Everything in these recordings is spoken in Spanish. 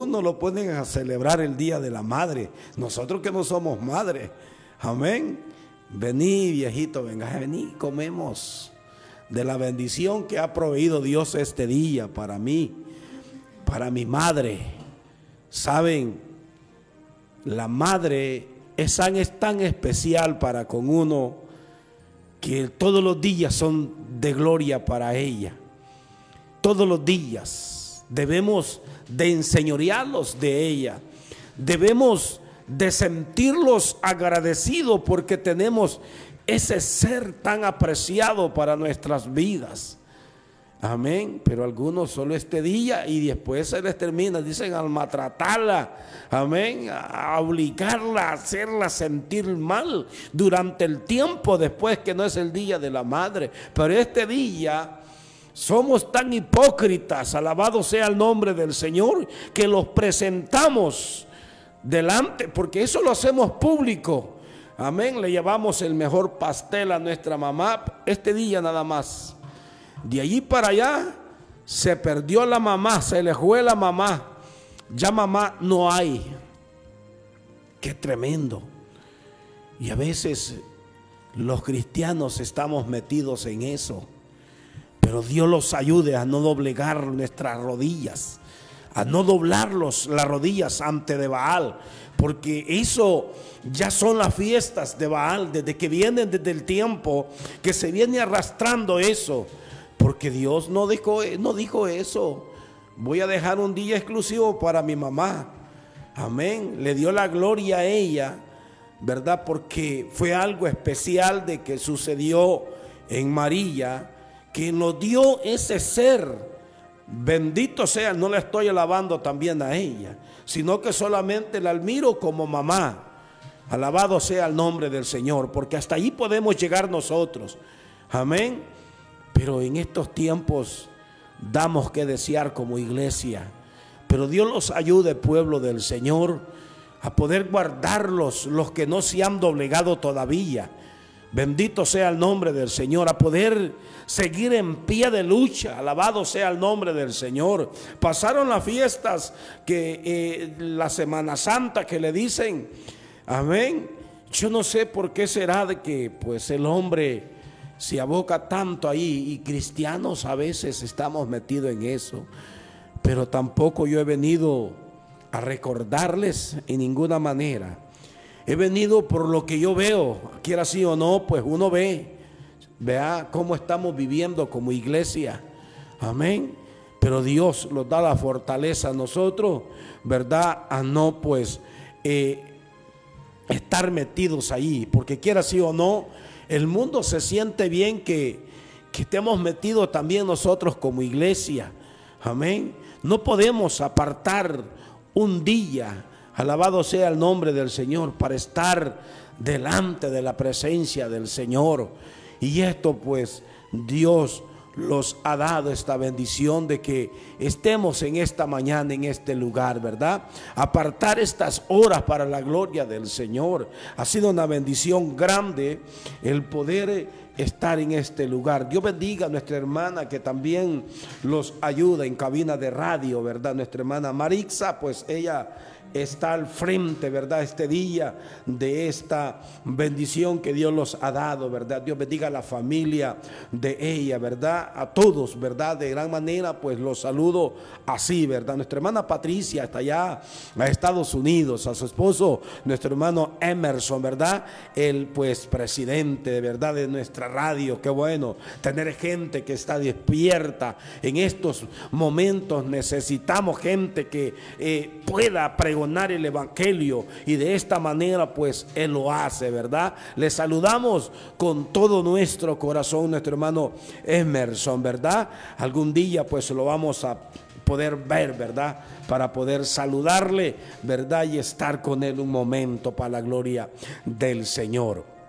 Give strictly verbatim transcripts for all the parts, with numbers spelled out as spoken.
algunos lo ponen a celebrar el Día de la Madre. Nosotros que no somos madres, amén. Vení, viejito, venga, vení, comemos de la bendición que ha proveído Dios este día para mí, para mi madre. Saben, la madre es tan, es tan especial para con uno que todos los días son de gloria para ella. Todos los días debemos de enseñorearlos de ella. Debemos de sentirlos agradecidos porque tenemos ese ser tan apreciado para nuestras vidas. Amén. Pero algunos solo este día y después se les termina, dicen, al maltratarla, amén, a obligarla, a hacerla sentir mal durante el tiempo después que no es el día de la madre. Pero este día somos tan hipócritas, alabado sea el nombre del Señor, que los presentamos delante, porque eso lo hacemos público. Amén. Le llevamos el mejor pastel a nuestra mamá este día nada más. De allí para allá se perdió la mamá, se le fue la mamá. Ya mamá no hay. Qué tremendo. Y a veces los cristianos estamos metidos en eso. Pero Dios los ayude a no doblegar nuestras rodillas, a no doblarlos las rodillas ante de Baal, porque eso ya son las fiestas de Baal, desde que vienen desde el tiempo que se viene arrastrando eso. Porque Dios no dijo, no dijo eso. Voy a dejar un día exclusivo para mi mamá. Amén. Le dio la gloria a ella, ¿verdad? Porque fue algo especial de que sucedió en María, que nos dio ese ser. Bendito sea, no la estoy alabando también a ella, sino que solamente la admiro como mamá. Alabado sea el nombre del Señor, porque hasta allí podemos llegar nosotros. Amén. Pero en estos tiempos damos que desear como iglesia. Pero Dios los ayude, pueblo del Señor, a poder guardarlos, los que no se han doblegado todavía. Bendito sea el nombre del Señor, a poder seguir en pie de lucha. Alabado sea el nombre del Señor. Pasaron las fiestas, que eh, la Semana Santa que le dicen, amén. Yo no sé por qué será de que pues el hombre se aboca tanto ahí, y cristianos a veces estamos metidos en eso. Pero tampoco yo he venido a recordarles en ninguna manera. He venido por lo que yo veo, quiera sí o no, pues uno ve, vea cómo estamos viviendo como iglesia. Amén. Pero Dios nos da la fortaleza a nosotros, ¿verdad? A no pues eh, estar metidos ahí, porque quiera sí o no, el mundo se siente bien que, que estemos metidos también nosotros como iglesia. Amén. No podemos apartar un día, alabado sea el nombre del Señor, para estar delante de la presencia del Señor. Y esto pues Dios los ha dado esta bendición de que estemos en esta mañana en este lugar, ¿verdad? Apartar estas horas para la gloria del Señor. Ha sido una bendición grande el poder estar en este lugar. Dios bendiga a nuestra hermana que también los ayuda en cabina de radio, ¿verdad? Nuestra hermana Marixa, pues ella está al frente, ¿verdad? Este día de esta bendición que Dios los ha dado, ¿verdad? Dios bendiga a la familia de ella, ¿verdad? A todos, ¿verdad? De gran manera, pues los saludo así, ¿verdad? Nuestra hermana Patricia está allá a Estados Unidos, a su esposo, nuestro hermano Emerson, ¿verdad? El, pues, presidente, ¿verdad? De nuestra radio. Qué bueno tener gente que está despierta en estos momentos. Necesitamos gente que eh, pueda preguntar el evangelio, y de esta manera pues él lo hace, ¿verdad? Le saludamos con todo nuestro corazón, nuestro hermano Emerson, ¿verdad? Algún día pues lo vamos a poder ver, ¿verdad? Para poder saludarle, ¿verdad? Y estar con él un momento para la gloria del Señor.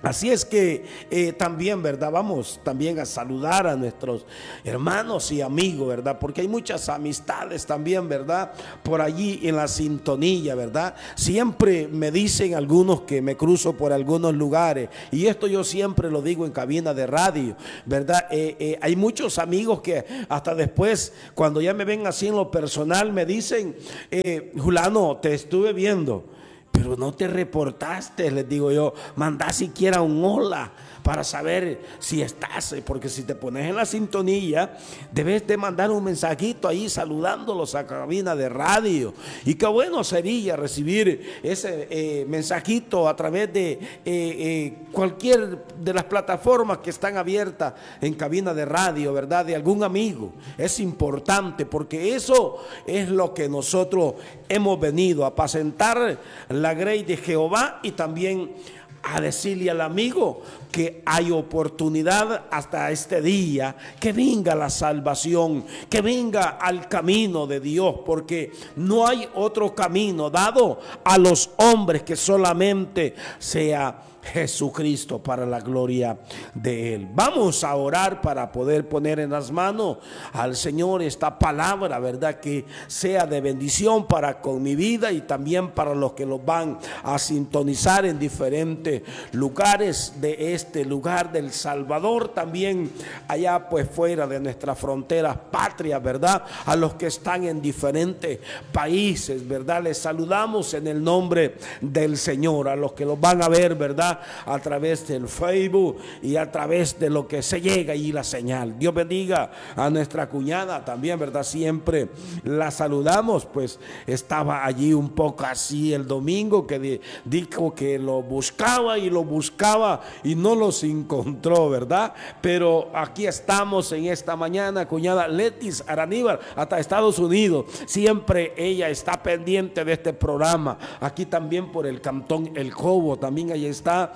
Así es que eh, también, ¿verdad? Vamos también a saludar a nuestros hermanos y amigos, ¿verdad? Porque hay muchas amistades también, ¿verdad? Por allí en la sintonía, ¿verdad? Siempre me dicen algunos que me cruzo por algunos lugares, y esto yo siempre lo digo en cabina de radio, ¿verdad? Eh, eh, hay muchos amigos que hasta después, cuando ya me ven así en lo personal, me dicen, eh, Julano, te estuve viendo, pero no te reportaste, les digo yo, mandá siquiera un hola para saber si estás, porque si te pones en la sintonía, debes de mandar un mensajito ahí saludándolos a cabina de radio. Y qué bueno sería recibir ese eh, mensajito a través de eh, eh, cualquier de las plataformas que están abiertas en cabina de radio, ¿verdad? De algún amigo. Es importante, porque eso es lo que nosotros hemos venido a apacentar la grey de Jehová, y también a decirle al amigo que hay oportunidad hasta este día, que venga la salvación, que venga al camino de Dios, porque no hay otro camino dado a los hombres que solamente sea Jesucristo, para la gloria de Él. Vamos a orar para poder poner en las manos al Señor esta palabra, ¿verdad? Que sea de bendición para con mi vida y también para los que los van a sintonizar en diferentes lugares de este lugar del Salvador, también allá pues fuera de nuestras fronteras patrias, ¿verdad? A los que están en diferentes países, ¿verdad? Les saludamos en el nombre del Señor. A los que los van a ver, ¿verdad? A través del Facebook y a través de lo que se llega y la señal. Dios bendiga a nuestra cuñada también, ¿verdad? Siempre la saludamos, pues estaba allí un poco así el domingo, que dijo que lo buscaba y lo buscaba y no los encontró, ¿verdad? Pero aquí estamos en esta mañana, cuñada Letis Araníbar, hasta Estados Unidos. Siempre ella está pendiente de este programa. Aquí también por el cantón El Cobo, también ahí está.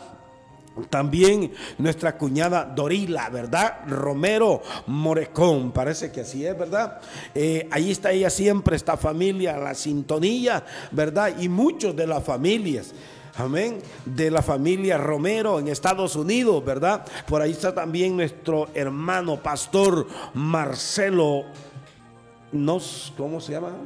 También nuestra cuñada Dorila, ¿verdad? Romero Morecón, parece que así es, ¿verdad? Eh, ahí está ella siempre, esta familia, la sintonía, ¿verdad? Y muchos de las familias, amén, de la familia Romero en Estados Unidos, ¿verdad? Por ahí está también nuestro hermano pastor Marcelo, nos, ¿cómo se llama?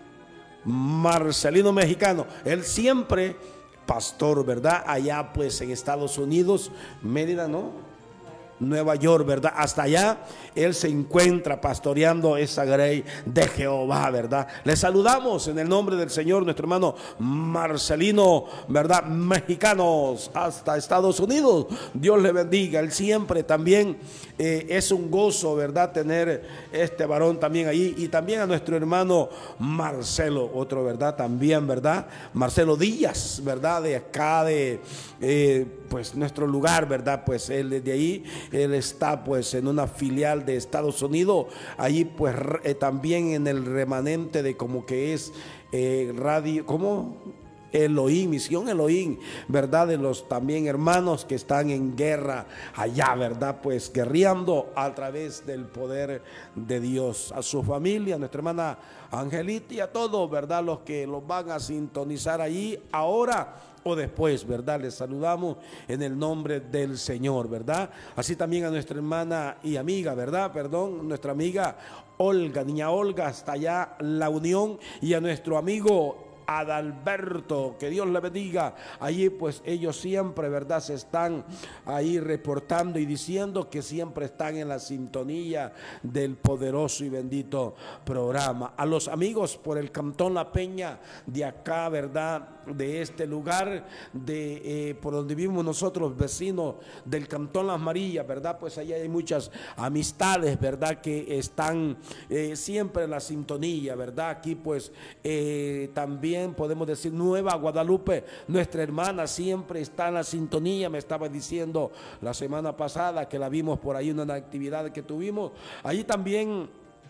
Marcelino Mexicano. Él siempre pastor, ¿verdad? Allá pues en Estados Unidos, Mérida, ¿no? Nueva York, ¿verdad? Hasta allá él se encuentra pastoreando esa grey de Jehová, ¿verdad? Le saludamos en el nombre del Señor, nuestro hermano Marcelino, ¿verdad? Mexicanos hasta Estados Unidos. Dios le bendiga. Él siempre también eh, es un gozo, ¿verdad? Tener este varón también ahí. Y también a nuestro hermano Marcelo, otro, ¿verdad? También, ¿verdad? Marcelo Díaz, ¿verdad? De acá de eh, pues nuestro lugar, ¿verdad? Pues él desde ahí, él está pues en una filial de Estados Unidos, allí pues eh, también en el remanente de como que es eh, radio, ¿cómo? Elohim, misión Elohim, ¿verdad? De los también hermanos que están en guerra allá, ¿verdad? Pues guerreando a través del poder de Dios. A su familia, a nuestra hermana Angelita y a todos, ¿verdad? Los que los van a sintonizar allí ahora o después, ¿verdad? Les saludamos en el nombre del Señor, ¿verdad? Así también a nuestra hermana y amiga, ¿verdad? Perdón, nuestra amiga Olga, niña Olga, hasta allá La Unión, y a nuestro amigo Adalberto, que Dios le bendiga. Allí pues ellos siempre, ¿verdad? Se están ahí reportando y diciendo que siempre están en la sintonía del poderoso y bendito programa. A los amigos por el cantón La Peña de acá, ¿verdad? De este lugar, de eh, por donde vivimos nosotros, vecinos del cantón Las Marillas, ¿verdad? Pues allá hay muchas amistades, ¿verdad? Que están eh, siempre en la sintonía, ¿verdad? Aquí pues eh, también podemos decir Nueva Guadalupe, nuestra hermana siempre está en la sintonía. Me estaba diciendo la semana pasada que la vimos por ahí en una actividad que tuvimos. Allí también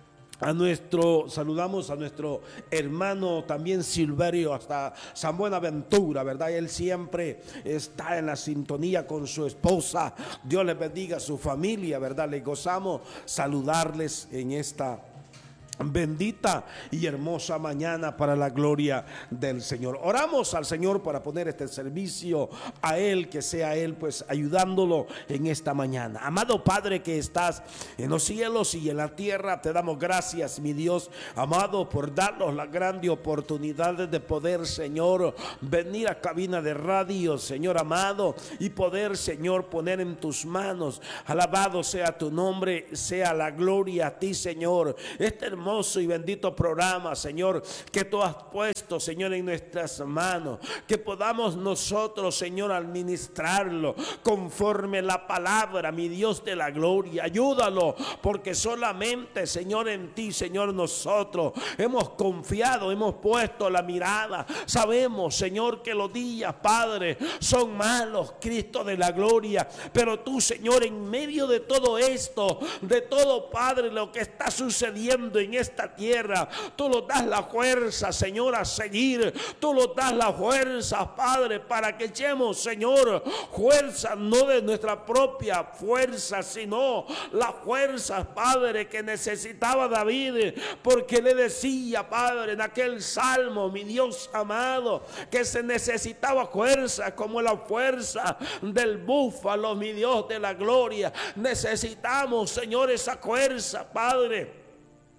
a nuestro, saludamos a nuestro hermano también Silverio hasta San Buenaventura, ¿verdad? Él siempre está en la sintonía con su esposa. Dios les bendiga a su familia, ¿verdad? Les gozamos saludarles en esta bendita y hermosa mañana para la gloria del Señor. Oramos al Señor para poner este servicio a Él, que sea Él pues ayudándolo en esta mañana. Amado Padre que estás en los cielos y en la tierra, te damos gracias, mi Dios amado, por darnos la grande oportunidad de poder, Señor, venir a cabina de radio, Señor amado, y poder, Señor, poner en tus manos. Alabado sea tu nombre, sea la gloria a ti, Señor. Este hermoso hermoso y bendito programa, Señor, que tú has puesto, Señor, en nuestras manos, que podamos nosotros, Señor, administrarlo conforme la palabra, mi Dios de la gloria. Ayúdalo, porque solamente, Señor, en ti, Señor, nosotros hemos confiado, hemos puesto la mirada. Sabemos, Señor, que los días, Padre, son malos, Cristo de la gloria, pero tú, Señor, en medio de todo esto, de todo, Padre, lo que está sucediendo en esta tierra, tú nos das la fuerza, Señor, a seguir. Tú nos das la fuerza, Padre, para que echemos, Señor, fuerza no de nuestra propia fuerza, sino la fuerza, Padre, que necesitaba David, porque le decía, Padre, en aquel salmo, mi Dios amado, que se necesitaba fuerza como la fuerza del búfalo, mi Dios de la gloria. Necesitamos, Señor, esa fuerza, Padre,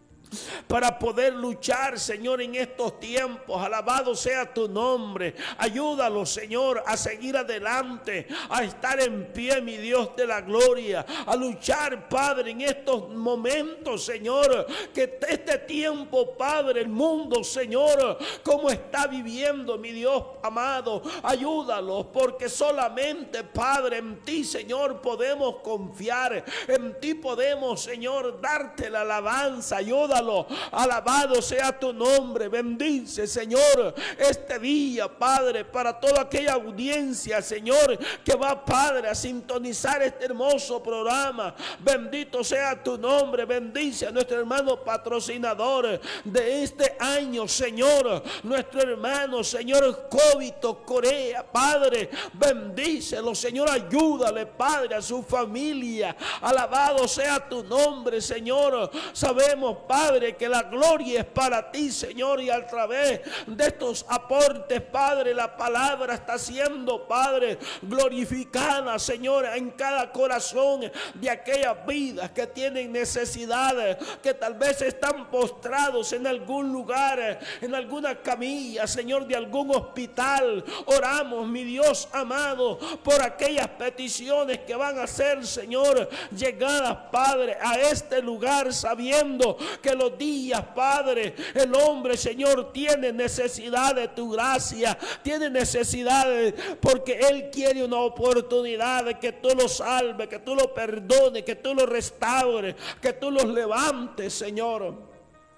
para poder luchar, Señor, en estos tiempos. Alabado sea tu nombre. Ayúdalo, Señor, a seguir adelante, a estar en pie, mi Dios de la gloria, a luchar, Padre, en estos momentos, Señor, que este tiempo, Padre, el mundo, Señor, como está viviendo, mi Dios amado, ayúdalo, porque solamente, Padre, en ti, Señor, podemos confiar, en ti podemos, Señor, darte la alabanza. Ayúdalo. Alabado sea tu nombre. Bendice, Señor, este día, Padre, para toda aquella audiencia, Señor, que va, Padre, a sintonizar este hermoso programa. Bendito sea tu nombre. Bendice a nuestro hermano patrocinador de este año, Señor, nuestro hermano, Señor, Cóbito Corea, Padre, bendícelo, Señor, ayúdale, Padre, a su familia. Alabado sea tu nombre, Señor. Sabemos, Padre, Padre, que la gloria es para ti, Señor, y a través de estos aportes, Padre, la palabra está siendo, Padre, glorificada, Señor, en cada corazón de aquellas vidas que tienen necesidades, que tal vez están postrados en algún lugar, en alguna camilla, Señor, de algún hospital. Oramos, mi Dios amado, por aquellas peticiones que van a ser, Señor, llegadas, Padre, a este lugar, sabiendo que los días, Padre, el hombre, Señor, tiene necesidad de tu gracia, tiene necesidad de, porque Él quiere una oportunidad de que tú lo salves, que tú lo perdones, que tú lo restaures, que tú los levantes, Señor.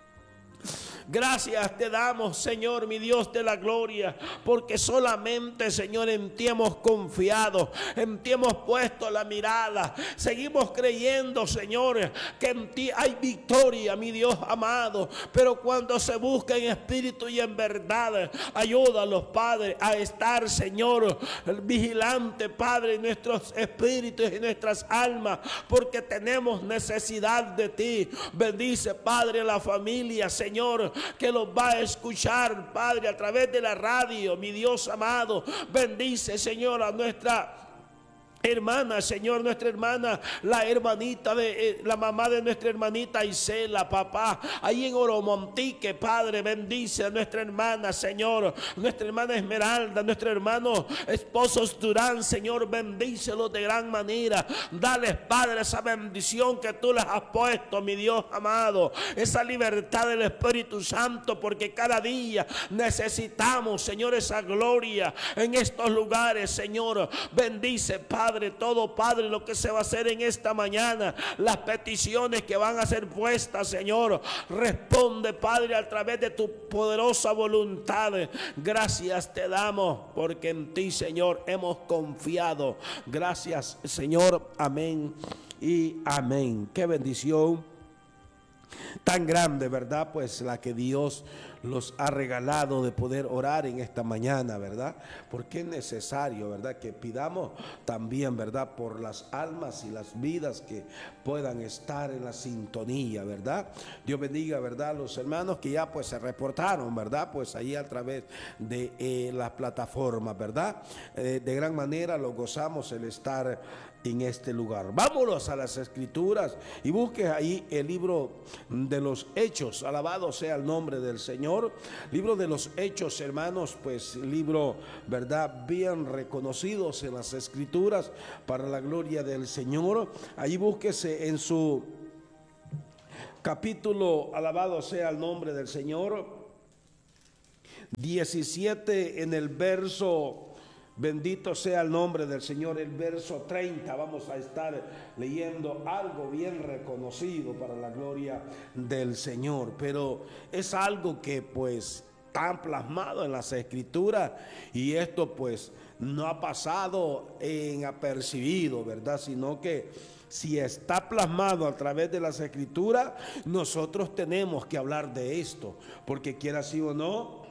Gracias te damos, Señor, mi Dios de la gloria, porque solamente, Señor, en ti hemos confiado, en ti hemos puesto la mirada. Seguimos creyendo, Señor, que en ti hay victoria, mi Dios amado. Pero cuando se busca en espíritu y en verdad, ayúdalos, Padre, a estar, Señor, vigilante, Padre, en nuestros espíritus y nuestras almas, porque tenemos necesidad de ti. Bendice, Padre, la familia, Señor, que los va a escuchar, Padre, a través de la radio, mi Dios amado. Bendice, Señor, a nuestra hermana, Señor, nuestra hermana, la hermanita de eh, la mamá de nuestra hermanita Isela, papá, ahí en Oromontique, Padre, bendice a nuestra hermana, Señor, nuestra hermana Esmeralda, nuestro hermano Esposos Durán, Señor, bendícelos de gran manera. Dales, Padre, esa bendición que tú les has puesto, mi Dios amado, esa libertad del Espíritu Santo, porque cada día necesitamos, Señor, esa gloria en estos lugares, Señor. Bendice, Padre, Padre, todo, Padre, lo que se va a hacer en esta mañana, las peticiones que van a ser puestas, Señor, responde, Padre, a través de tu poderosa voluntad. Gracias te damos, porque en ti, Señor, hemos confiado. Gracias, Señor, amén y amén. Qué bendición tan grande, ¿verdad? Pues la que Dios los ha regalado de poder orar en esta mañana, ¿verdad? Porque es necesario, ¿verdad? Que pidamos también, ¿verdad? Por las almas y las vidas que puedan estar en la sintonía, ¿verdad? Dios bendiga, ¿verdad? Los hermanos que ya pues se reportaron, ¿verdad? Pues ahí a través de eh, las plataformas, ¿verdad? Eh, de gran manera lo gozamos el estar en este lugar. Vámonos a las escrituras y busque ahí el libro de los Hechos. Alabado sea el nombre del Señor. Libro de los Hechos, hermanos, pues libro, verdad, bien reconocidos en las escrituras para la gloria del Señor. Ahí búsquese en su capítulo, alabado sea el nombre del Señor, diecisiete, en el verso, bendito sea el nombre del Señor, el verso treinta. Vamos a estar leyendo algo bien reconocido para la gloria del Señor, pero es algo que pues está plasmado en las escrituras, y esto pues no ha pasado en apercibido, ¿verdad? Sino que si está plasmado a través de las escrituras, nosotros tenemos que hablar de esto, porque quiera sí o no,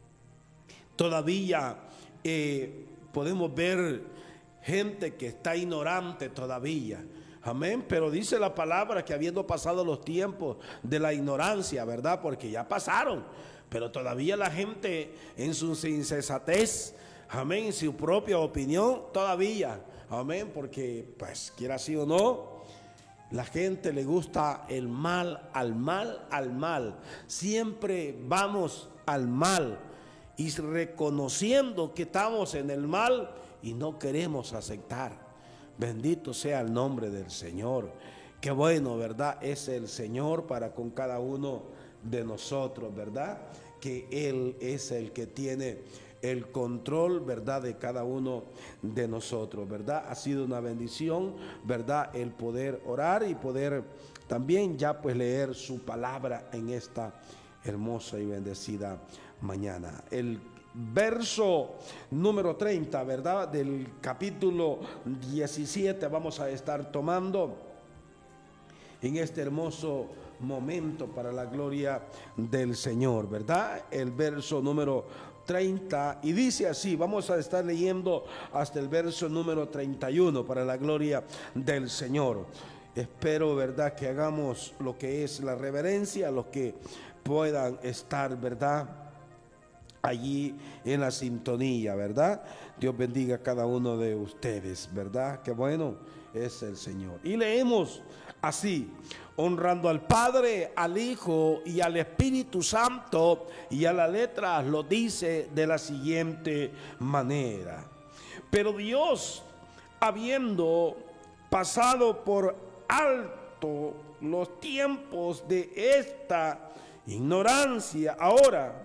todavía eh, podemos ver gente que está ignorante todavía. Amén. Pero dice la palabra que habiendo pasado los tiempos de la ignorancia, ¿verdad? Porque ya pasaron, pero todavía la gente en su insensatez, amén, en su propia opinión, todavía, amén, porque pues quiera sí o no, la gente le gusta el mal, al mal, al mal. Siempre vamos al mal, y reconociendo que estamos en el mal y no queremos aceptar. Bendito sea el nombre del Señor. Qué bueno, ¿verdad? Es el Señor para con cada uno de nosotros, ¿verdad? Que Él es el que tiene el control, ¿verdad? De cada uno de nosotros, ¿verdad? Ha sido una bendición, ¿verdad? El poder orar y poder también ya pues leer su palabra en esta hermosa y bendecida mañana. El verso número treinta, ¿verdad? Del capítulo diecisiete vamos a estar tomando en este hermoso momento para la gloria del Señor, ¿verdad? El verso número treinta, y dice así, vamos a estar leyendo hasta el verso número treinta y uno para la gloria del Señor. Espero, ¿verdad?, que hagamos lo que es la reverencia, los que puedan estar, ¿verdad?, allí en la sintonía, ¿verdad? Dios bendiga a cada uno de ustedes, ¿verdad? Qué bueno es el Señor. Y leemos así: honrando al Padre, al Hijo y al Espíritu Santo. Y a la letra lo dice de la siguiente manera: pero Dios, habiendo pasado por alto los tiempos de esta ignorancia, ahora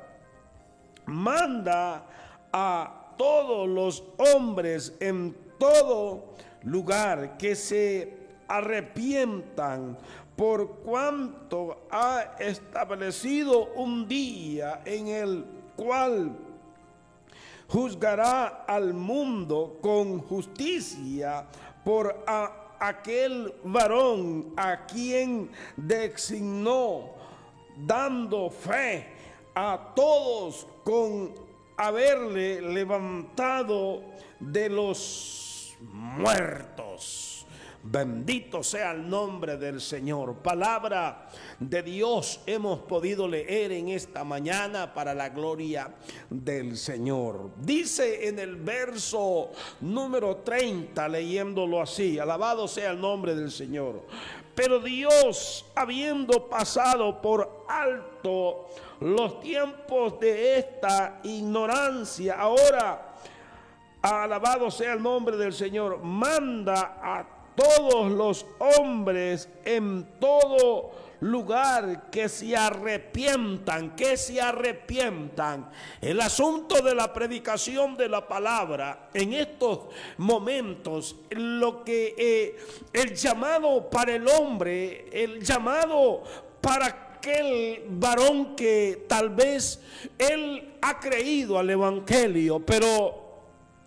manda a todos los hombres en todo lugar que se arrepientan, por cuanto ha establecido un día en el cual juzgará al mundo con justicia por a aquel varón a quien designó, dando fe a todos con haberle levantado de los muertos. Bendito sea el nombre del Señor. Palabra de Dios hemos podido leer en esta mañana para la gloria del Señor. Dice en el verso número treinta, leyéndolo así: alabado sea el nombre del Señor. Pero Dios, habiendo pasado por alto los tiempos de esta ignorancia, ahora, alabado sea el nombre del Señor, manda a todos los hombres en todo lugar que se arrepientan, que se arrepientan. El asunto de la predicación de la palabra en estos momentos, lo que eh, el llamado para el hombre, el llamado para aquel varón que tal vez él ha creído al evangelio, pero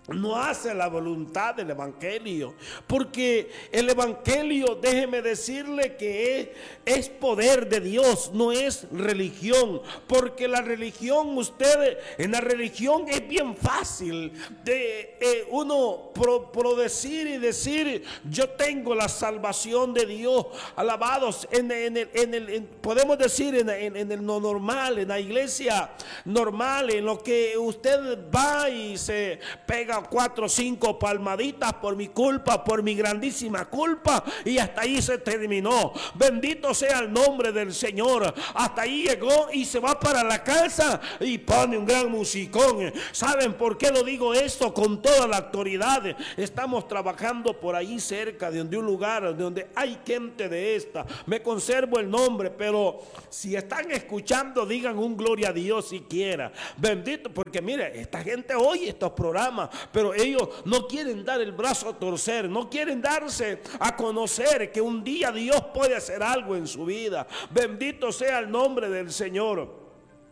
no hace la voluntad del evangelio, porque el evangelio, déjeme decirle que es, es poder de Dios, no es religión, porque la religión, ustedes, en la religión es bien fácil de eh, uno pro, pro decir y decir, yo tengo la salvación de Dios, alabados, en, en el, en el en, podemos decir en, en, en el no normal, en la iglesia normal, en lo que usted va y se pega cuatro o cinco palmaditas por mi culpa, por mi grandísima culpa, y hasta ahí se terminó. Bendito sea el nombre del Señor. Hasta ahí llegó y se va para la casa y pone un gran musicón. ¿Saben por qué lo digo esto con toda la autoridad? Estamos trabajando por ahí cerca de donde un lugar donde hay gente de esta. Me conservo el nombre, pero si están escuchando, digan un gloria a Dios siquiera. Bendito, porque mire, esta gente oye estos programas, pero ellos no quieren dar el brazo a torcer, no quieren darse a conocer que un día Dios puede hacer algo en su vida. Bendito sea el nombre del Señor.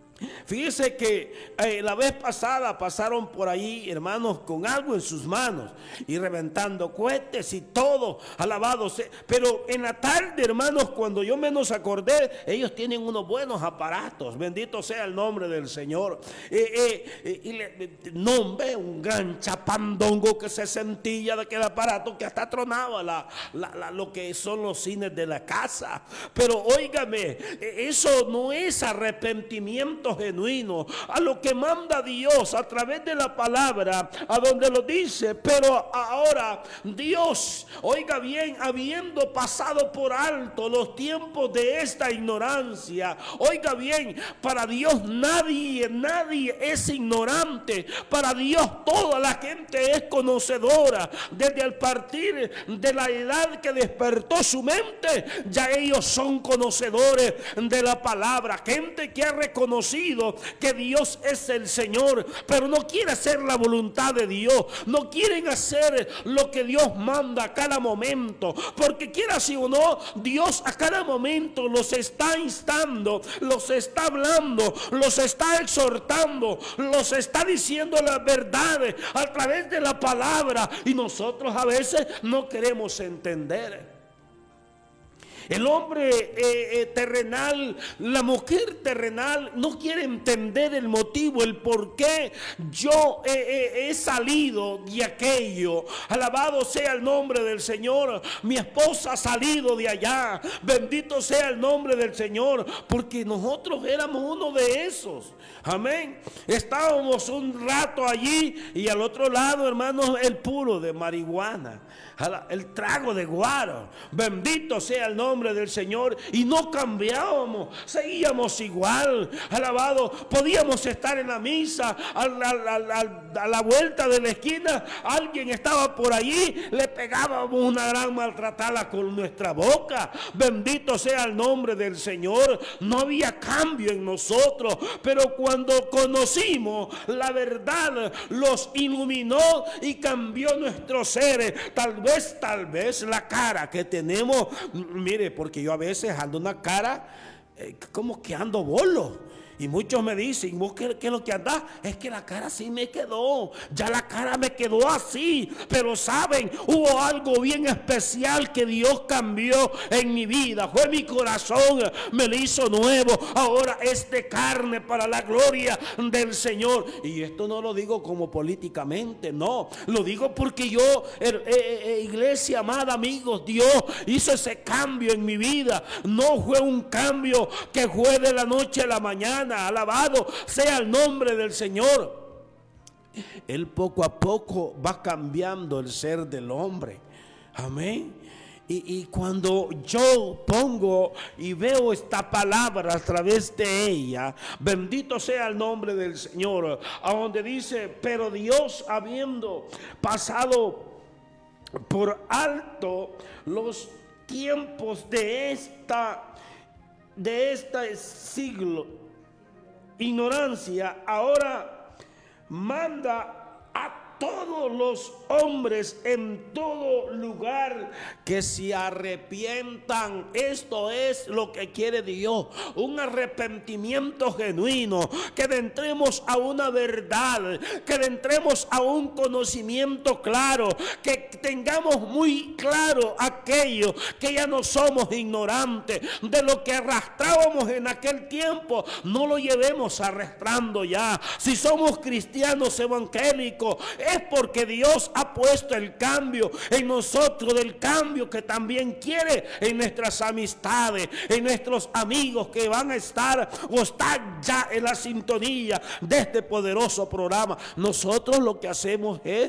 Fíjese que eh, la vez pasada pasaron por ahí hermanos con algo en sus manos y reventando cohetes y todo, alabado sea. Pero en la tarde, hermanos, cuando yo menos acordé, ellos tienen unos buenos aparatos, bendito sea el nombre del Señor. Eh, eh, eh, y le, no ve un gran chapandongo que se sentía de aquel aparato que hasta tronaba la, la, la, lo que son los cines de la casa. Pero óigame, eso no es arrepentimiento genuino, a lo que manda Dios a través de la palabra, a donde lo dice. Pero ahora Dios, oiga bien, habiendo pasado por alto los tiempos de esta ignorancia, oiga bien, para Dios nadie, nadie es ignorante. Para Dios toda la gente es conocedora. Desde el partir de la edad que despertó su mente, ya ellos son conocedores de la palabra. Gente que ha reconocido que Dios es el Señor, pero no quiere hacer la voluntad de Dios, no quieren hacer lo que Dios manda a cada momento, porque quiera si o no, Dios a cada momento los está instando, los está hablando, los está exhortando, los está diciendo las verdades a través de la palabra, y nosotros a veces no queremos entender. El hombre eh, eh, terrenal, la mujer terrenal no quiere entender el motivo, el por qué yo eh, eh, he salido de aquello. Alabado sea el nombre del Señor. Mi esposa ha salido de allá. Bendito sea el nombre del Señor, porque nosotros éramos uno de esos. Amén. Estábamos un rato allí y al otro lado, hermanos, el puro de marihuana, el trago de guaro. Bendito sea el nombre del Señor. Y no cambiábamos, seguíamos igual. Alabado. Podíamos estar en la misa, a la, a la, a la vuelta de la esquina alguien estaba por allí, le pegábamos una gran maltratada con nuestra boca. Bendito sea el nombre del Señor. No había cambio en nosotros, pero cuando conocimos la verdad, los iluminó y cambió nuestros seres. Tal vez, tal vez la cara que tenemos, mire, porque yo a veces ando una cara eh, como que ando bolo. Y muchos me dicen, ¿vos qué, qué es lo que andás? Es que la cara sí me quedó, ya la cara me quedó así. Pero saben, hubo algo bien especial que Dios cambió en mi vida. Fue mi corazón, me lo hizo nuevo. Ahora es de carne para la gloria del Señor. Y esto no lo digo como políticamente, no. Lo digo porque yo, eh, eh, iglesia amada, amigos, Dios hizo ese cambio en mi vida. No fue un cambio que fue de la noche a la mañana. Alabado sea el nombre del Señor. Él poco a poco va cambiando el ser del hombre. Amén. Y, y cuando yo pongo y veo esta palabra a través de ella, bendito sea el nombre del Señor, a donde dice, pero Dios, habiendo pasado por alto los tiempos de esta de este siglo, ignorancia, ahora manda a todos los hombres en todo lugar que se arrepientan. Esto es lo que quiere Dios, un arrepentimiento genuino, que entremos a una verdad, que entremos a un conocimiento claro, que tengamos muy claro aquello, que ya no somos ignorantes de lo que arrastrábamos en aquel tiempo, no lo llevemos arrastrando ya. Si somos cristianos evangélicos, es porque Dios ha puesto el cambio en nosotros, del cambio que también quiere en nuestras amistades, en nuestros amigos que van a estar o están ya en la sintonía de este poderoso programa. Nosotros lo que hacemos es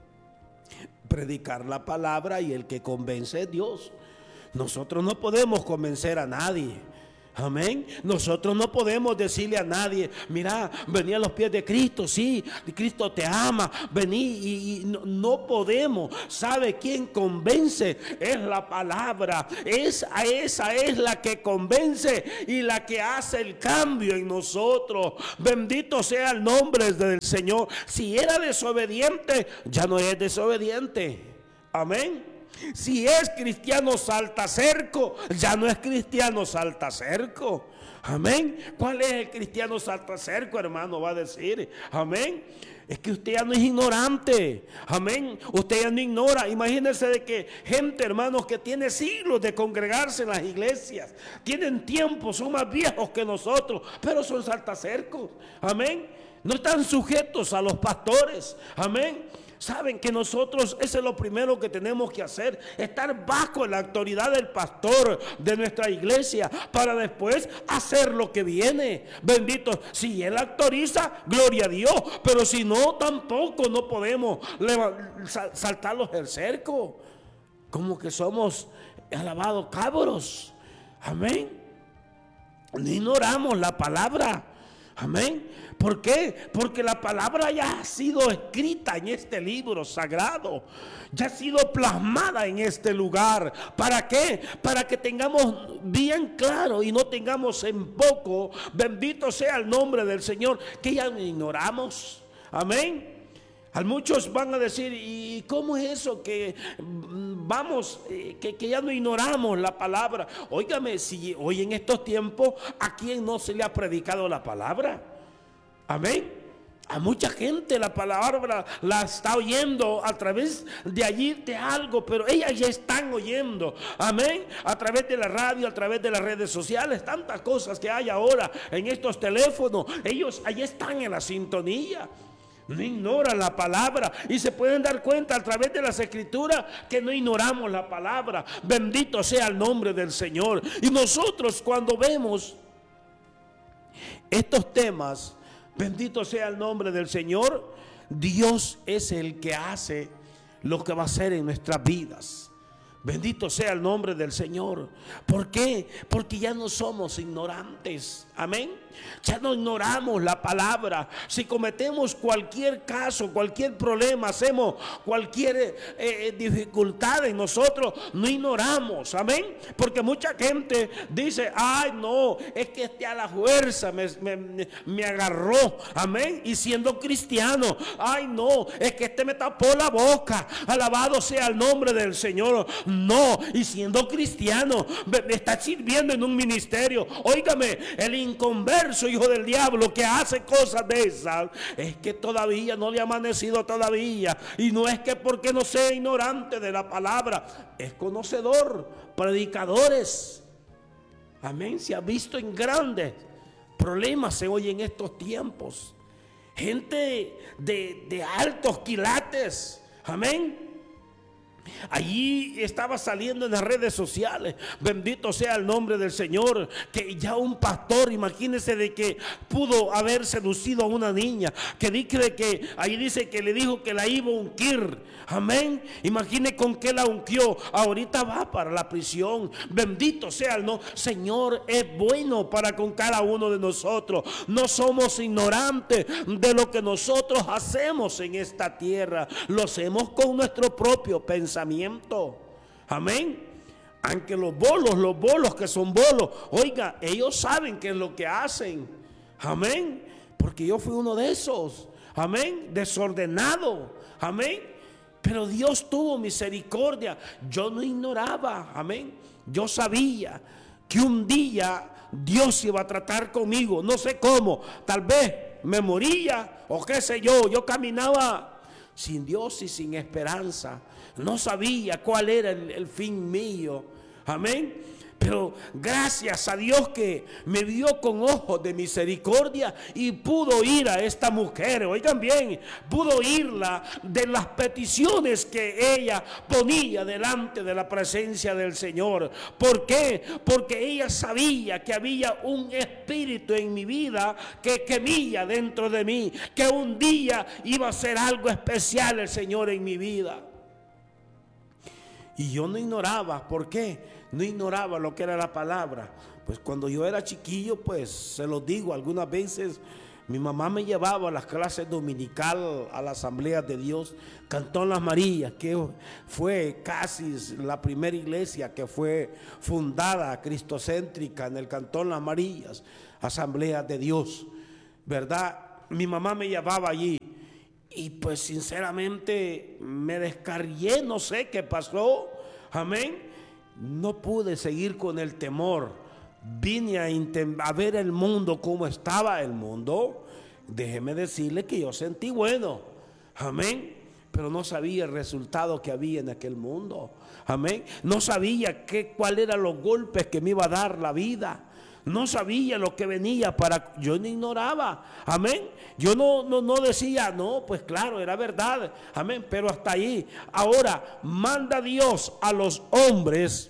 predicar la palabra, y el que convence es Dios. Nosotros no podemos convencer a nadie. Amén. Nosotros no podemos decirle a nadie: mira, vení a los pies de Cristo, sí, Cristo te ama, vení, y, y no, no podemos. ¿Sabe quién convence? Es la palabra. Esa, esa es la que convence y la que hace el cambio en nosotros. Bendito sea el nombre del Señor. Si era desobediente, ya no es desobediente. Amén. Si es cristiano saltacerco, ya no es cristiano saltacerco. Amén. ¿Cuál es el cristiano saltacerco, hermano? Va a decir, amén. Es que usted ya no es ignorante. Amén. Usted ya no ignora. Imagínense de que gente, hermanos, que tiene siglos de congregarse en las iglesias, tienen tiempo, son más viejos que nosotros, pero son saltacercos. Amén. No están sujetos a los pastores. Amén. Saben que nosotros, eso es lo primero que tenemos que hacer, estar bajo la autoridad del pastor de nuestra iglesia, para después hacer lo que viene. Bendito, si él autoriza, gloria a Dios, pero si no, tampoco no podemos saltarlos el cerco, como que somos alabados cabros. Amén. No ignoramos la palabra. Amén. ¿Por qué? Porque la palabra ya ha sido escrita en este libro sagrado, ya ha sido plasmada en este lugar. ¿Para qué? Para que tengamos bien claro y no tengamos en poco, bendito sea el nombre del Señor, que ya no ignoramos. Amén. A muchos van a decir: ¿y cómo es eso que vamos, que, que ya no ignoramos la palabra? Óigame, si hoy en estos tiempos, ¿a quién no se le ha predicado la palabra? Amén. A mucha gente la palabra la está oyendo a través de allí de algo, pero ellas ya están oyendo. Amén. A través de la radio, a través de las redes sociales, tantas cosas que hay ahora en estos teléfonos. Ellos allí están en la sintonía. No ignoran la palabra, y se pueden dar cuenta a través de las escrituras que no ignoramos la palabra. Bendito sea el nombre del Señor. Y nosotros, cuando vemos estos temas, bendito sea el nombre del Señor, Dios es el que hace lo que va a hacer en nuestras vidas. Bendito sea el nombre del Señor. ¿Por qué? Porque ya no somos ignorantes. Amén. Ya no ignoramos la palabra. Si cometemos cualquier caso, cualquier problema, hacemos cualquier eh, dificultad en nosotros, no ignoramos. Amén. Porque mucha gente dice: ay, no, es que este a la fuerza me, me, me agarró. Amén. Y siendo cristiano, ay, no, es que este me tapó la boca. Alabado sea el nombre del Señor. No, y siendo cristiano, me, me está sirviendo en un ministerio. Óigame, el inconverso hijo del diablo que hace cosas de esas, es que todavía no le ha amanecido todavía. Y no es que porque no sea ignorante de la palabra, es conocedor. Predicadores, amén, se ha visto en grandes problemas se oye en estos tiempos. Gente de, de altos quilates, amén. Allí estaba saliendo en las redes sociales, bendito sea el nombre del Señor, que ya un pastor, imagínese de que pudo haber seducido a una niña, que dice que, ahí dice que le dijo que la iba a ungir, amén. Imagine con qué la ungió, ahorita va para la prisión. Bendito sea el nombre. Señor es bueno para con cada uno de nosotros. No somos ignorantes de lo que nosotros hacemos en esta tierra, lo hacemos con nuestro propio pensamiento. Pensamiento. Amén. Aunque los bolos, los bolos que son bolos, oiga, ellos saben qué es lo que hacen. Amén. Porque yo fui uno de esos. amén, desordenado, amén. Pero Dios tuvo misericordia. Yo no ignoraba, amén. Yo sabía que un día Dios iba a tratar conmigo, no sé cómo, tal vez me moría o qué sé yo. Yo caminaba sin Dios y sin esperanza. No sabía cuál era el, el fin mío, amén. Pero gracias a Dios que me vio con ojos de misericordia y pudo oír a esta mujer. Oigan bien, pudo oírla de las peticiones que ella ponía delante de la presencia del Señor. ¿Por qué? Porque ella sabía que había un espíritu en mi vida que quemía dentro de mí, que un día iba a ser algo especial el Señor en mi vida. Y yo no ignoraba. ¿Por qué? No ignoraba lo que era la palabra. Pues cuando yo era chiquillo, pues se los digo, algunas veces mi mamá me llevaba a las clases dominical a la Asamblea de Dios, Cantón Las Marías, que fue casi la primera iglesia que fue fundada cristocéntrica en el Cantón Las Marías, Asamblea de Dios, ¿verdad? Mi mamá me llevaba allí. Y pues sinceramente me descarrié, no sé qué pasó, amén. No pude seguir con el temor. Vine a, a ver el mundo, cómo estaba el mundo. Déjeme decirle que yo sentí bueno, amén. Pero no sabía el resultado que había en aquel mundo, amén. No sabía qué, cuál eran los golpes que me iba a dar la vida. No sabía lo que venía para... Yo no ignoraba, amén. Yo no, no, no decía, no, pues claro, era verdad, amén. Pero hasta ahí. Ahora, manda Dios a los hombres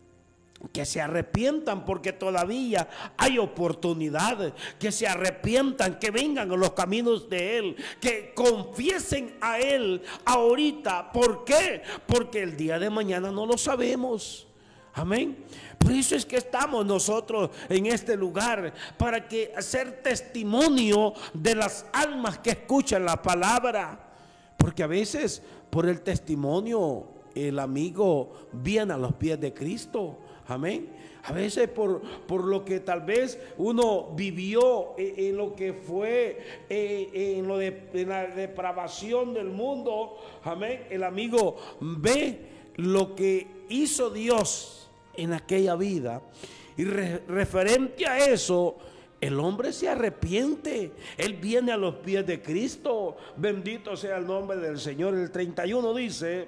que se arrepientan, porque todavía hay oportunidad, que se arrepientan, que vengan a los caminos de Él, que confiesen a Él ahorita. ¿Por qué? Porque el día de mañana no lo sabemos, amén. Por eso es que estamos nosotros en este lugar, para que hacer testimonio de las almas que escuchan la palabra. Porque a veces por el testimonio el amigo viene a los pies de Cristo, amén. A veces por, por lo que tal vez uno vivió en, en lo que fue eh, en, lo de, en la depravación del mundo, amén. El amigo ve lo que hizo Dios en aquella vida, y re, referente a eso, el hombre se arrepiente. Él viene a los pies de Cristo. Bendito sea el nombre del Señor. El treinta y uno dice: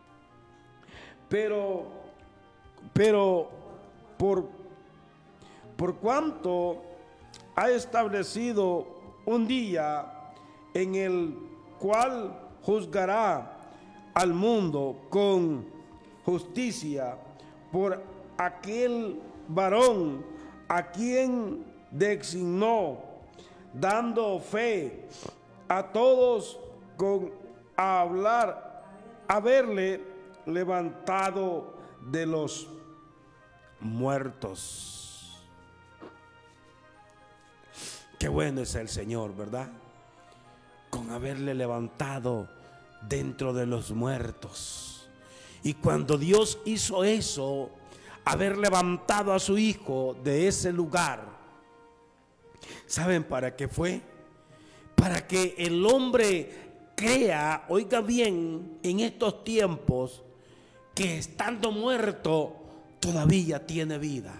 pero pero por por cuanto ha establecido un día en el cual juzgará al mundo con justicia por aquel varón a quien designó, dando fe a todos con hablar, haberle levantado de los muertos. Qué bueno es el Señor, ¿verdad? Con haberle levantado dentro de los muertos. Y cuando Dios hizo eso, haber levantado a su Hijo de ese lugar, ¿saben para qué fue? Para que el hombre crea, oiga bien, en estos tiempos, que estando muerto todavía tiene vida.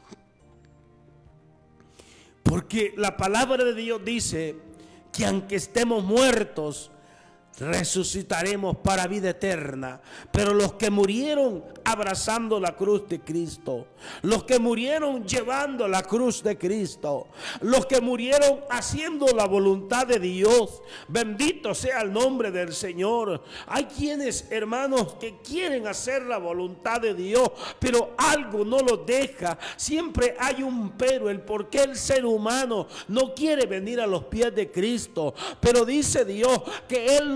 Porque la palabra de Dios dice que aunque estemos muertos, resucitaremos para vida eterna. Pero los que murieron abrazando la cruz de Cristo, los que murieron llevando la cruz de Cristo, los que murieron haciendo la voluntad de Dios, bendito sea el nombre del Señor. Hay quienes, hermanos, que quieren hacer la voluntad de Dios, pero algo no los deja. Siempre hay un pero, el por qué el ser humano no quiere venir a los pies de Cristo. Pero dice Dios que Él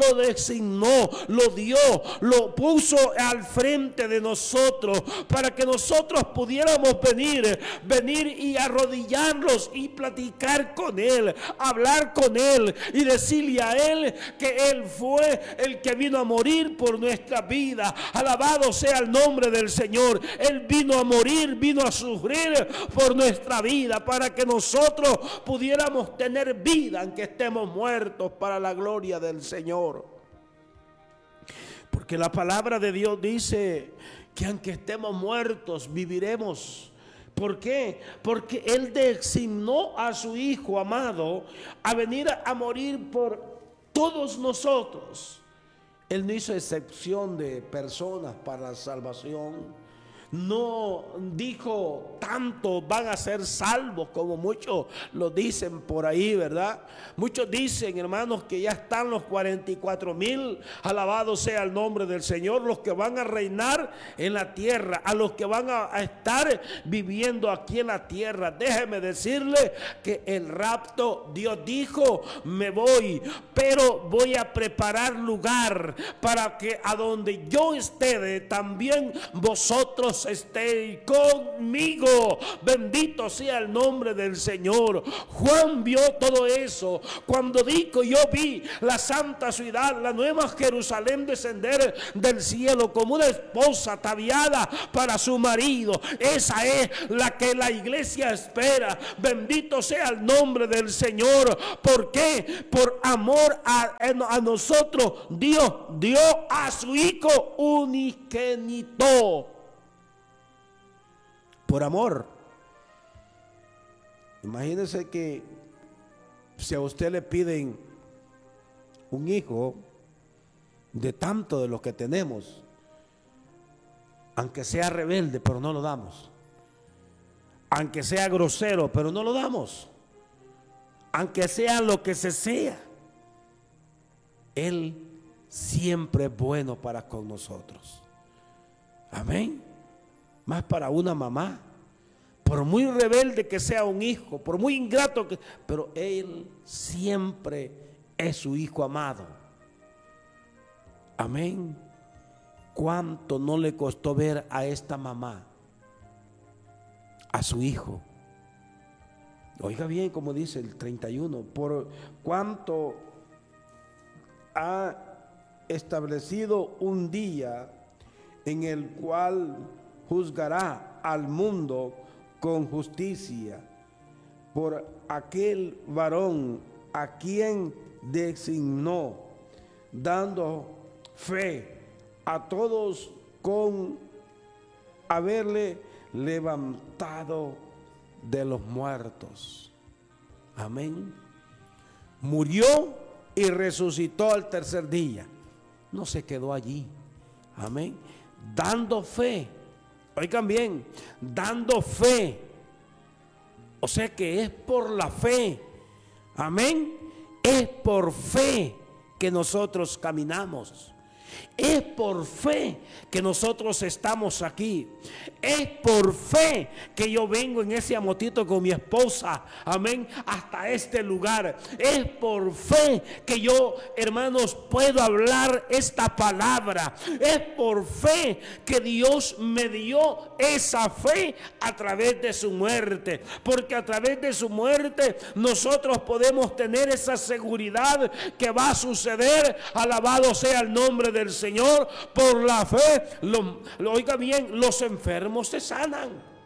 lo designó, lo dio, lo puso al frente de nosotros para que nosotros pudiéramos venir, venir y arrodillarnos y platicar con Él, hablar con Él y decirle a Él que Él fue el que vino a morir por nuestra vida. Alabado sea el nombre del Señor. Él vino a morir, vino a sufrir por nuestra vida para que nosotros pudiéramos tener vida aunque estemos muertos, para la gloria del Señor. Porque la palabra de Dios dice que aunque estemos muertos, viviremos. ¿Por qué? Porque Él designó a su Hijo amado a venir a morir por todos nosotros. Él no hizo excepción de personas para la salvación. No dijo tantos van a ser salvos como muchos lo dicen por ahí, ¿verdad? Muchos dicen, hermanos, que ya están los cuarenta y cuatro mil, alabado sea el nombre del Señor, los que van a reinar en la tierra, a los que van a, a estar viviendo aquí en la tierra. Déjeme decirle que el rapto, Dios dijo, me voy, pero voy a preparar lugar para que a donde yo esté, también vosotros estéis conmigo. Bendito sea el nombre del Señor. Juan vio todo eso cuando dijo: yo vi la santa ciudad, la nueva Jerusalén, descender del cielo como una esposa ataviada para su marido. Esa es la que la iglesia espera. Bendito sea el nombre del Señor. ¿Por qué? Por amor a, a nosotros Dios dio a su Hijo unigénito. Por amor. Imagínense que si a usted le piden un hijo de tanto de los que tenemos, aunque sea rebelde, pero no lo damos, aunque sea grosero, pero no lo damos, aunque sea lo que se sea, Él siempre es bueno para con nosotros. Amén. Más para una mamá, por muy rebelde que sea un hijo, por muy ingrato que, pero Él siempre es su Hijo amado. Amén. ¿Cuánto no le costó ver a esta mamá, a su hijo? Oiga bien como dice el treinta y uno, por cuánto ha establecido un día en el cual juzgará al mundo con justicia por aquel varón a quien designó, dando fe a todos con haberle levantado de los muertos. Amén. Murió y resucitó al tercer día. No se quedó allí. Amén. Dando fe. Oigan bien, dando fe. O sea que es por la fe. Amén. Es por fe que nosotros caminamos. Es por fe que nosotros estamos aquí. Es por fe que yo vengo en ese motito con mi esposa, amén, hasta este lugar. Es por fe que yo, hermanos, puedo hablar esta palabra. Es por fe que Dios me dio esa fe a través de su muerte. Porque a través de su muerte nosotros podemos tener esa seguridad que va a suceder. Alabado sea el nombre del Señor. Por la fe, lo, lo oiga bien, los enfermos se sanan.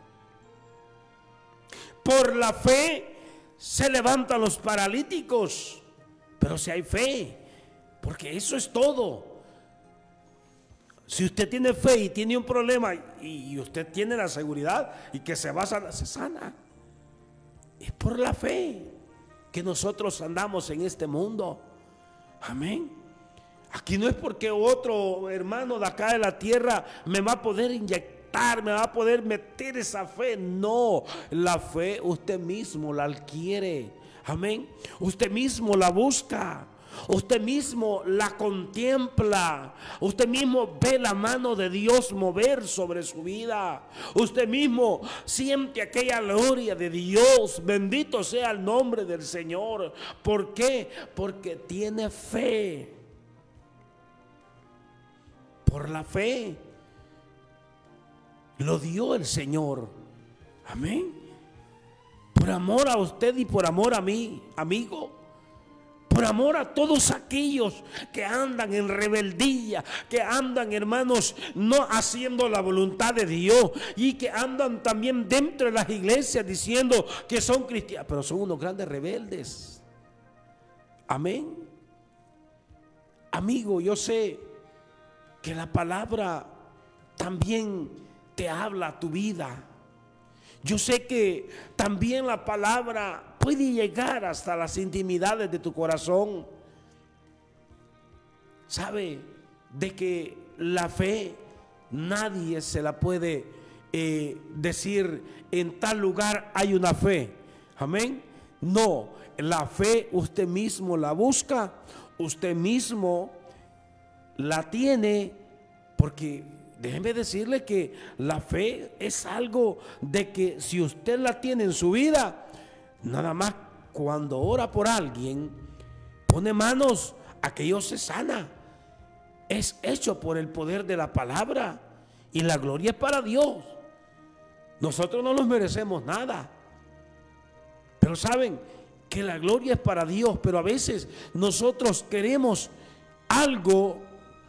Por la fe se levantan los paralíticos. Pero si hay fe, porque eso es todo. Si usted tiene fe y tiene un problema y usted tiene la seguridad y que se va a sanar, se sana. Es por la fe que nosotros andamos en este mundo. Amén. Aquí no es porque otro hermano de acá de la tierra me va a poder inyectar, me va a poder meter esa fe. No, la fe usted mismo la adquiere. Amén. Usted mismo la busca. Usted mismo la contempla. Usted mismo ve la mano de Dios mover sobre su vida. Usted mismo siente aquella gloria de Dios. Bendito sea el nombre del Señor. ¿Por qué? Porque tiene fe. por la fe. Lo dio el Señor. Amén. Por amor a usted y por amor a mí, amigo. Por amor a todos aquellos que andan en rebeldía, que andan, hermanos, no haciendo la voluntad de Dios, y que andan también dentro de las iglesias diciendo que son cristianos, pero son unos grandes rebeldes. Amén. Amigo, yo sé que la palabra también te habla a tu vida. Yo sé que también la palabra puede llegar hasta las intimidades de tu corazón. ¿Sabe? De que la fe nadie se la puede eh, decir en tal lugar hay una fe. Amén. No, la fe usted mismo la busca, usted mismo la tiene, porque déjeme decirle que la fe es algo de que si usted la tiene en su vida, nada más cuando ora por alguien, pone manos, aquello se sana. Es hecho por el poder de la palabra y la gloria es para Dios. Nosotros no nos merecemos nada, pero saben que la gloria es para Dios, pero a veces nosotros queremos algo.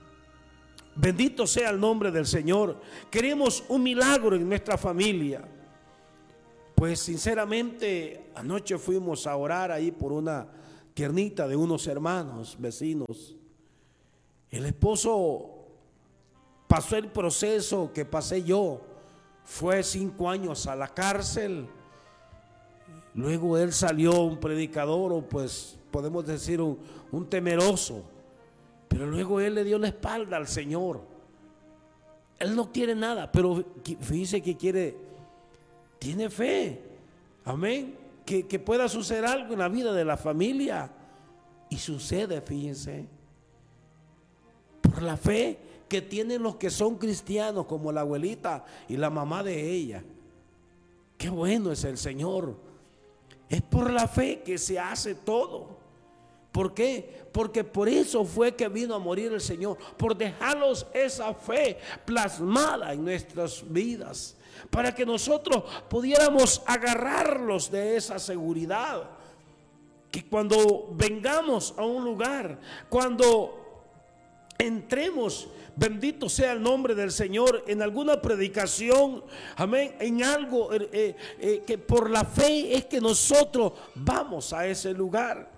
Bendito sea el nombre del Señor. Queremos un milagro en nuestra familia. Pues sinceramente, anoche fuimos a orar ahí por una tiernita de unos hermanos, vecinos. El esposo pasó el proceso que pasé yo. Fue cinco años a la cárcel. Luego él salió un predicador, o pues podemos decir un, un temeroso. Pero luego él le dio la espalda al Señor. Él no quiere nada, pero fíjese que quiere, tiene fe. Amén. Que, que pueda suceder algo en la vida de la familia. Y sucede, fíjense. Por la fe que tienen los que son cristianos, como la abuelita y la mamá de ella. Qué bueno es el Señor. Es por la fe que se hace todo. ¿Por qué? Porque por eso fue que vino a morir el Señor, por dejarnos esa fe plasmada en nuestras vidas, para que nosotros pudiéramos agarrarlos de esa seguridad, que cuando vengamos a un lugar, cuando entremos, bendito sea el nombre del Señor, en alguna predicación, amén, en algo eh, eh, eh, que por la fe es que nosotros vamos a ese lugar.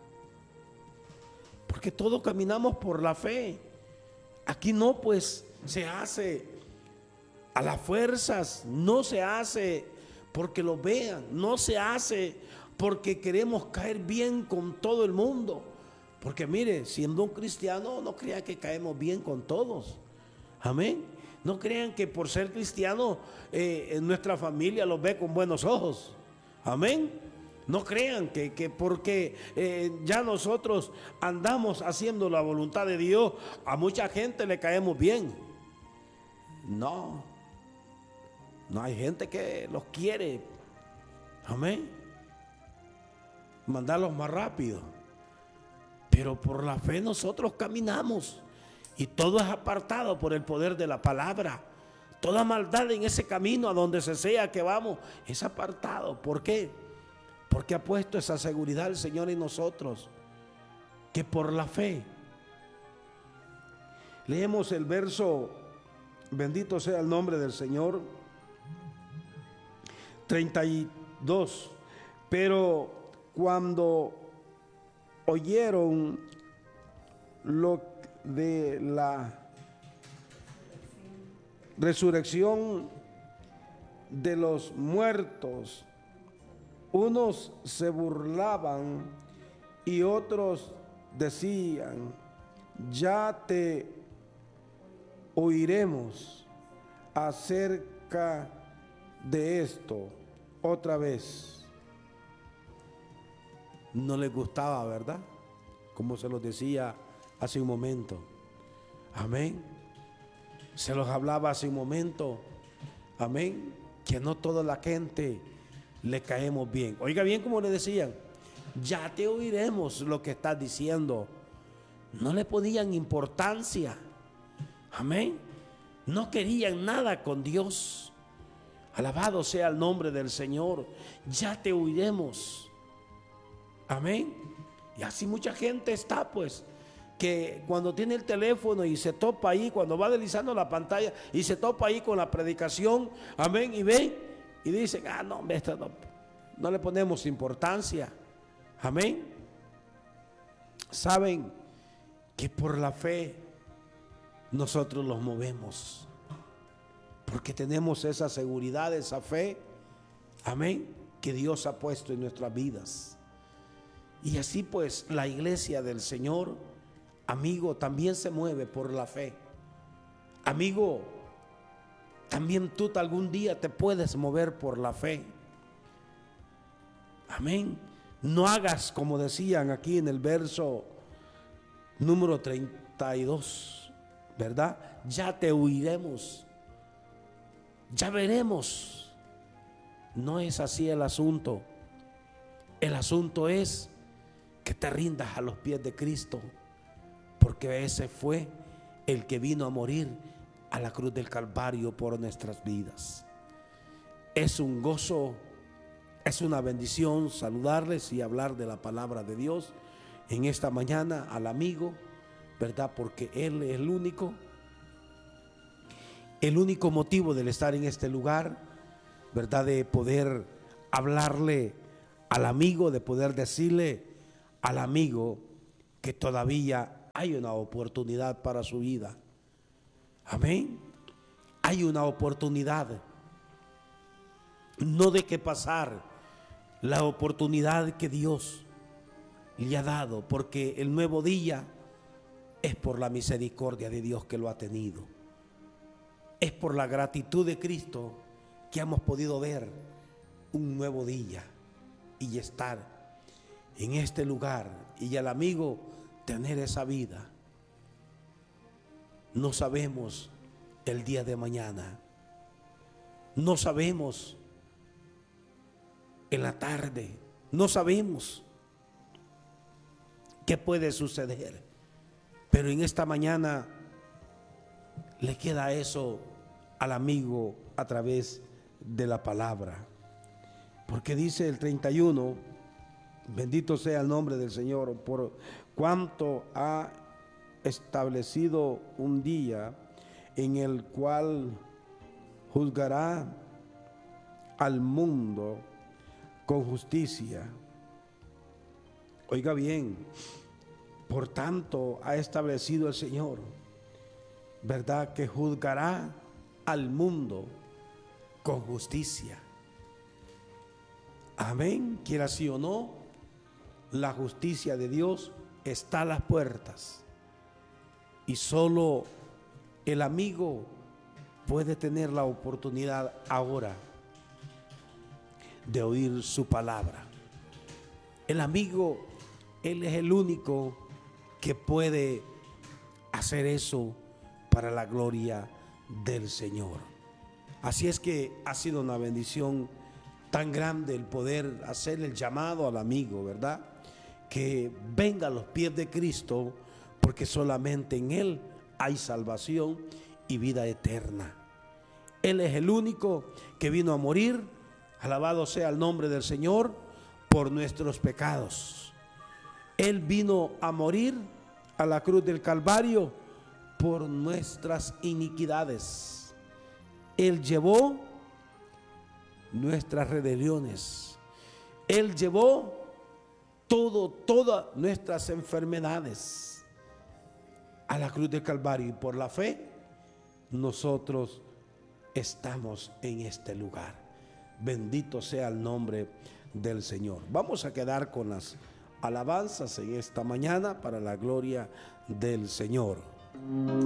Porque todos caminamos por la fe. Aquí no, pues se hace a las fuerzas, no se hace porque lo vean, no se hace porque queremos caer bien con todo el mundo. Porque mire, siendo un cristiano, no crean que caemos bien con todos. Amén. No crean que por ser cristiano eh, en nuestra familia los ve con buenos ojos. Amén. No crean que, que porque eh, ya nosotros andamos haciendo la voluntad de Dios, a mucha gente le caemos bien. No, no, hay gente que los quiere, amén, mandarlos más rápido. Pero por la fe nosotros caminamos y todo es apartado por el poder de la palabra. Toda maldad en ese camino a donde se sea que vamos es apartado. ¿Por qué? Porque ha puesto esa seguridad el Señor en nosotros, que por la fe. Leemos el verso, bendito sea el nombre del Señor, treinta y dos. Pero cuando oyeron lo de la resurrección de los muertos, unos se burlaban y otros decían: ya te oiremos acerca de esto otra vez. No les gustaba, ¿verdad? Como se los decía hace un momento. Amén. Se los hablaba hace un momento. Amén. Que no toda la gente le caemos bien. Oiga bien como le decían: ya te oiremos lo que estás diciendo. No le ponían importancia. Amén. No querían nada con Dios. Alabado sea el nombre del Señor. Ya te oiremos. Amén. Y así mucha gente está, pues, que cuando tiene el teléfono y se topa ahí, cuando va deslizando la pantalla y se topa ahí con la predicación, amén, y ven y dicen, ah, no, esto no, no le ponemos importancia. Amén. Saben que por la fe nosotros los movemos, porque tenemos esa seguridad, esa fe, amén, que Dios ha puesto en nuestras vidas. Y así pues la iglesia del Señor, amigo, también se mueve por la fe. Amigo, también tú algún día te puedes mover por la fe. Amén. No hagas como decían aquí en el verso número treinta y dos, ¿verdad? Ya te oiremos, ya veremos. No es así el asunto. El asunto es que te rindas a los pies de Cristo, porque ese fue el que vino a morir a la cruz del Calvario por nuestras vidas. Es un gozo, es una bendición saludarles y hablar de la palabra de Dios en esta mañana al amigo, ¿verdad? Porque Él es el único, el único motivo del estar en este lugar, ¿verdad? De poder hablarle al amigo, de poder decirle al amigo que todavía hay una oportunidad para su vida. Amén. Hay una oportunidad. No deje pasar la oportunidad que Dios le ha dado, porque el nuevo día es por la misericordia de Dios que lo ha tenido. Es por la gratitud de Cristo que hemos podido ver un nuevo día y estar en este lugar, y al amigo tener esa vida. No sabemos el día de mañana, no sabemos en la tarde, no sabemos qué puede suceder, pero en esta mañana le queda eso al amigo a través de la palabra, porque dice el treinta y uno, bendito sea el nombre del Señor, por cuanto ha establecido un día en el cual juzgará al mundo con justicia. Oiga bien, por tanto ha establecido el Señor, ¿verdad?, que juzgará al mundo con justicia. Amén, quiera sí o no, la justicia de Dios está a las puertas, y solo el amigo puede tener la oportunidad ahora de oír su palabra. El amigo, él es el único que puede hacer eso para la gloria del Señor. Así es que ha sido una bendición tan grande el poder hacer el llamado al amigo, ¿verdad?, que venga a los pies de Cristo, porque solamente en Él hay salvación y vida eterna. Él es el único que vino a morir, alabado sea el nombre del Señor, por nuestros pecados. Él vino a morir a la cruz del Calvario por nuestras iniquidades. Él llevó nuestras rebeliones. Él llevó todo, todas nuestras enfermedades a la cruz del Calvario, y por la fe nosotros estamos en este lugar. Bendito sea el nombre del Señor. Vamos a quedar con las alabanzas en esta mañana para la gloria del Señor.